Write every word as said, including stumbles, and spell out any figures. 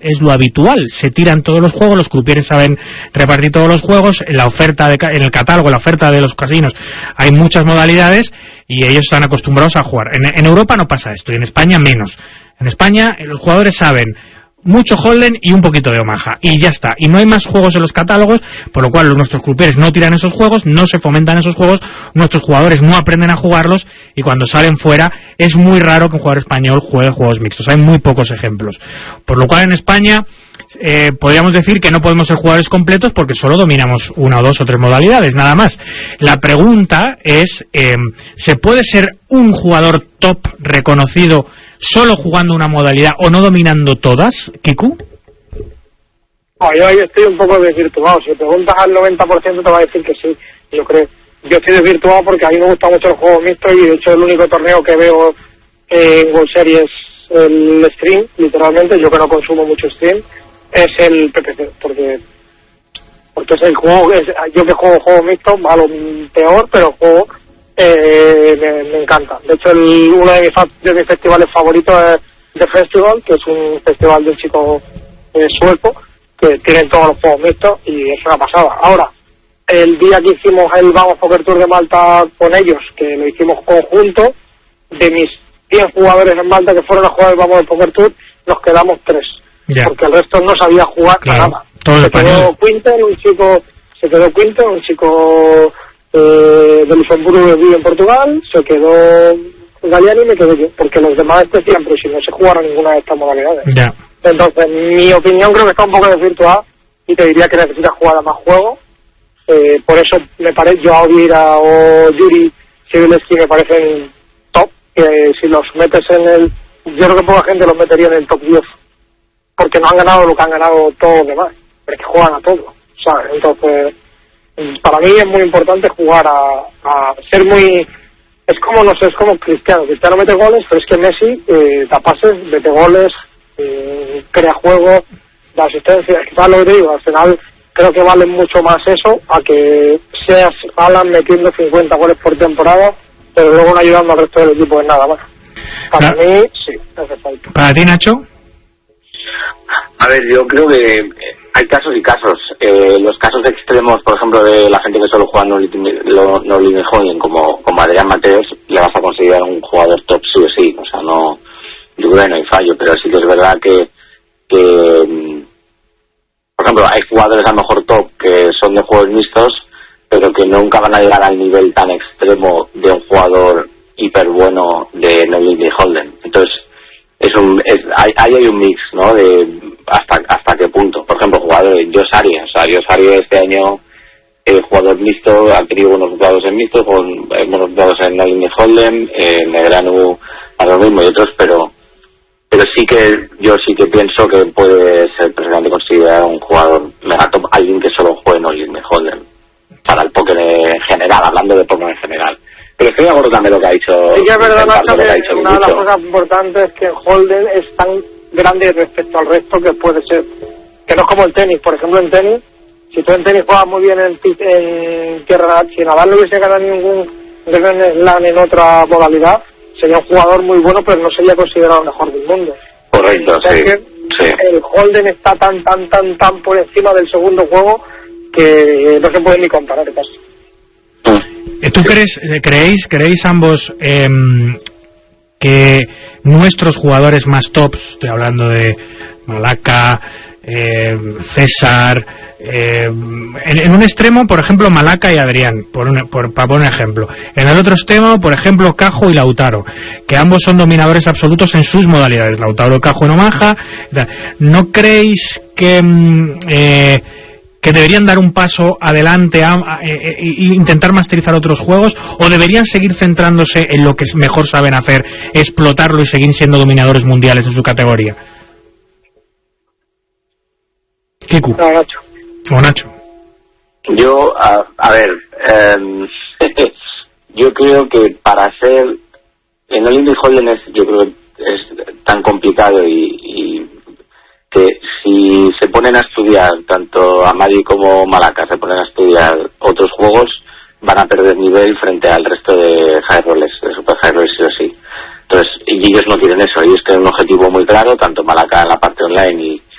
es lo habitual. Se tiran todos los juegos, los crupieres saben repartir todos los juegos, en la oferta de, en el catálogo, en la oferta de los casinos hay muchas modalidades y ellos están acostumbrados a jugar. En, en Europa no pasa esto y en España menos. En España los jugadores saben mucho Hold'em y un poquito de Omaha, y ya está, y no hay más juegos en los catálogos, por lo cual nuestros crupieres no tiran esos juegos, no se fomentan esos juegos, nuestros jugadores no aprenden a jugarlos, y cuando salen fuera es muy raro que un jugador español juegue juegos mixtos, hay muy pocos ejemplos, por lo cual en España eh, podríamos decir que no podemos ser jugadores completos porque solo dominamos una o dos o tres modalidades, nada más. La pregunta es, eh, ¿se puede ser un jugador top reconocido solo jugando una modalidad o no dominando todas, Kiku? No, yo ahí estoy un poco desvirtuado. Si preguntas al noventa por ciento te va a decir que sí, yo creo. Yo estoy desvirtuado porque a mí me gusta mucho el juego mixto y de hecho el único torneo que veo en World Series es el stream, literalmente, yo que no consumo mucho stream, es el P P C, porque porque es el juego, es, yo que juego juego mixto, va lo peor, pero el juego eh, me, me encanta. De hecho, el, uno de mis, de mis festivales favoritos es The Festival, que es un festival de un chico eh, sueco, que tienen todos los juegos mixtos y es una pasada. Ahora, el día que hicimos el Vamos Poker Tour de Malta con ellos, que lo hicimos conjunto, de mis cien jugadores en Malta que fueron a jugar el Vamos Poker Tour, nos quedamos tres. Yeah. Porque el resto no sabía jugar, claro, nada. Todo se quedó Quinten, un chico, se quedó Quinten, un chico eh, de Luxemburgo que vive en Portugal, se quedó Galiani y me quedé yo, porque los demás decían, pero si no se jugaron ninguna de estas modalidades. Yeah. Entonces, mi opinión creo que está un poco desvirtuada y te diría que necesitas jugar a más juegos. Eh, por eso me parece, yo a Ovira o Yuri Sibileski me parecen top, que si los metes en el, yo creo que poca gente los metería en el top diez, porque no han ganado lo que han ganado todos los demás, pero es que juegan a todo, ¿sabes? Entonces, para mí es muy importante jugar a, a ser muy, es como, no sé, es como Cristiano, Cristiano mete goles, pero es que Messi eh, da pases, mete goles, eh, crea juego, da asistencia, quizás lo que te digo, al final creo que vale mucho más eso a que seas Alan metiendo cincuenta goles por temporada, pero luego no ayudando al resto del equipo en nada más. Para ¿Para? mí, sí, hace falta. ¿Para ti, Nacho? A ver, yo creo que hay casos y casos. Eh, los casos extremos, por ejemplo, de la gente que solo juega no Limit Hold'em, como, como Adrián Mateos, le vas a considerar un jugador top sí o sí. O sea, no, yo creo que no hay fallo, pero sí que es verdad que, que por ejemplo, hay jugadores a lo mejor top que son de juegos mixtos, pero que nunca van a llegar al nivel tan extremo de un jugador hiper bueno de No Limit Hold'em. Entonces, es un, es, hay, hay un mix, ¿no? De hasta hasta qué punto. Por ejemplo, jugadores, Josh Arias, o sea, Josh Arias este año, eh, jugador mixto, ha tenido buenos resultados en mixto, con eh, buenos resultados en No Limit Hold'em, eh, Negranu a lo mismo y otros, pero pero sí que yo sí que pienso que puede ser perfectamente considerado un jugador mega top, alguien que solo juegue No Limit Hold'em, para el póker en general, hablando de póker en general. Pero estoy de acuerdo también lo que ha dicho. Sí que es verdad, Nacho, que, que una de las cosas importantes es que el Hold'em es tan grande respecto al resto que puede ser, que no es como el tenis. Por ejemplo, en tenis, si tú en tenis juegas muy bien en, en tierra, si Nadal no hubiese ganado ningún Grand Slam en otra modalidad, sería un jugador muy bueno, pero no sería considerado el mejor del mundo. Correcto, o sea, sí, que sí. El Hold'em está tan, tan, tan, tan por encima del segundo juego que no se puede ni comparar casi. ¿Tú crees, creéis, creéis ambos eh, que nuestros jugadores más tops, estoy hablando de Malaca, eh, César, eh, en, en un extremo, por ejemplo, Malaca y Adrián, por un, por, para poner un ejemplo, en el otro extremo, por ejemplo, Cajo y Lautaro, que ambos son dominadores absolutos en sus modalidades, Lautaro, Cajo en Omaha, ¿no creéis que eh, que deberían dar un paso adelante a, a, a, e intentar masterizar otros juegos, o deberían seguir centrándose en lo que mejor saben hacer, explotarlo y seguir siendo dominadores mundiales en su categoría? Kiku. No, Nacho. O Nacho. Yo, a, a ver, eh, yo creo que para ser en el Limit Hold'em es, yo creo que es tan complicado y, y que si se ponen a estudiar, tanto Amadi como Malaca se ponen a estudiar otros juegos, van a perder nivel frente al resto de high rollers, de super high rollers, sí o sí. Entonces, y ellos no quieren eso, ellos tienen un objetivo muy claro, tanto Malaca en la parte online y,